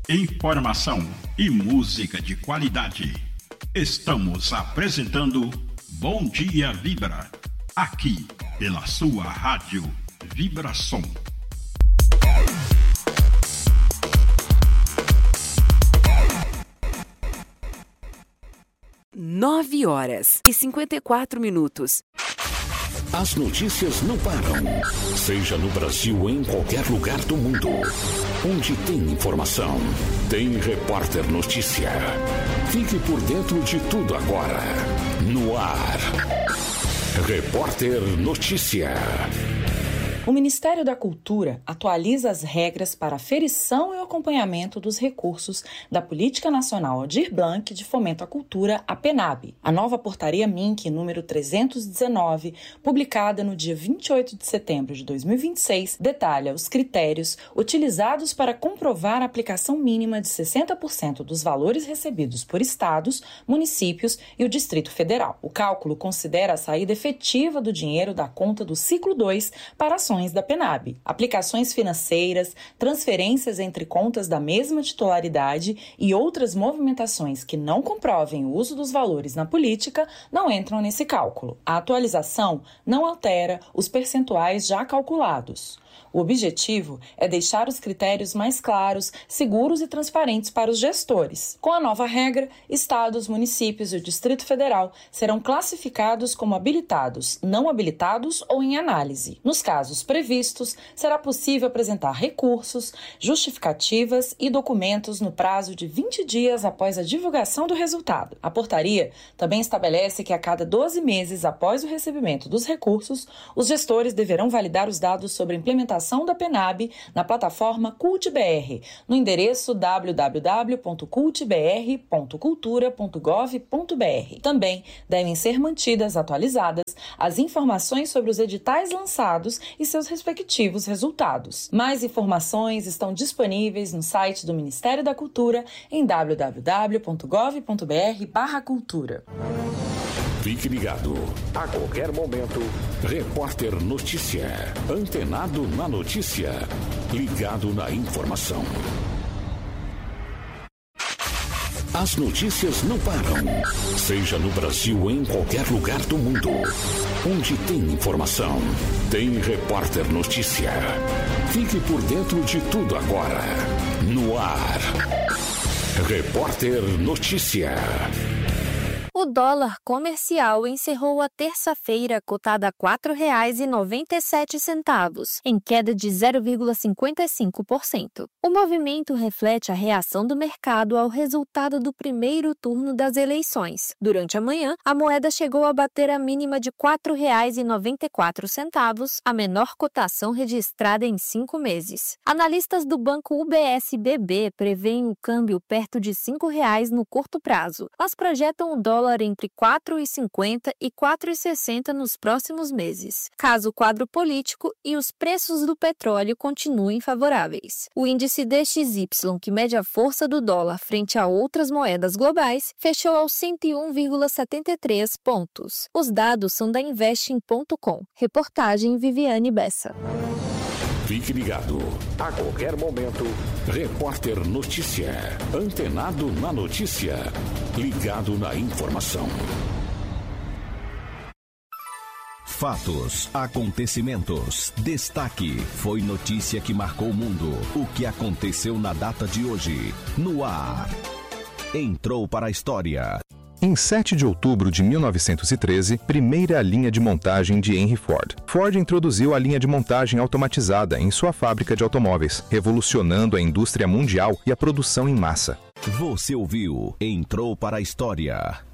Informação e música de qualidade. Estamos apresentando Bom Dia Vibra, aqui pela sua rádio Vibração. 9h54. As notícias não param. Seja no Brasil ou em qualquer lugar do mundo. Onde tem informação, tem Repórter Notícia. Fique por dentro de tudo agora. No ar. Repórter Notícia. O Ministério da Cultura atualiza as regras para aferição e acompanhamento dos recursos da Política Nacional Aldir Blanc de Fomento à Cultura, a PNAB. A nova portaria MINC número 319, publicada no dia 28 de setembro de 2026, detalha os critérios utilizados para comprovar a aplicação mínima de 60% dos valores recebidos por estados, municípios e o Distrito Federal. O cálculo considera a saída efetiva do dinheiro da conta do ciclo 2 para ações da PNAB, aplicações financeiras, transferências entre contas da mesma titularidade e outras movimentações que não comprovem o uso dos valores na política não entram nesse cálculo. A atualização não altera os percentuais já calculados. O objetivo é deixar os critérios mais claros, seguros e transparentes para os gestores. Com a nova regra, estados, municípios e o Distrito Federal serão classificados como habilitados, não habilitados ou em análise. Nos casos previstos, será possível apresentar recursos, justificativas e documentos no prazo de 20 dias após a divulgação do resultado. A portaria também estabelece que a cada 12 meses após o recebimento dos recursos, os gestores deverão validar os dados sobre a implementação da PNAB na plataforma CultBR, no endereço www.cultbr.cultura.gov.br. Também devem ser mantidas atualizadas as informações sobre os editais lançados e seus respectivos resultados. Mais informações estão disponíveis no site do Ministério da Cultura em www.gov.br/cultura. Fique ligado. A qualquer momento, Repórter Notícia. Antenado na notícia. Ligado na informação. As notícias não param. Seja no Brasil ou em qualquer lugar do mundo. Onde tem informação, tem Repórter Notícia. Fique por dentro de tudo agora. No ar. Repórter Notícia. O dólar comercial encerrou a terça-feira cotada a R$ 4,97, em queda de 0,55%. O movimento reflete a reação do mercado ao resultado do primeiro turno das eleições. Durante a manhã, a moeda chegou a bater a mínima de R$ 4,94, a menor cotação registrada em 5 meses. Analistas do banco UBS-BB preveem o câmbio perto de R$ 5,00 no curto prazo, mas projetam o dólar entre 4,50 e 4,60 nos próximos meses, caso o quadro político e os preços do petróleo continuem favoráveis. O índice DXY, que mede a força do dólar frente a outras moedas globais, fechou aos 101,73 pontos. Os dados são da Investing.com. Reportagem Viviane Bessa. Fique ligado. A qualquer momento, Repórter Notícia. Antenado na notícia. Ligado na informação. Fatos, acontecimentos, destaque. Foi notícia que marcou o mundo. O que aconteceu na data de hoje. No ar. Entrou para a história. Em 7 de outubro de 1913, primeira linha de montagem de Henry Ford. Ford introduziu a linha de montagem automatizada em sua fábrica de automóveis, revolucionando a indústria mundial e a produção em massa. Você ouviu Entrou para a História.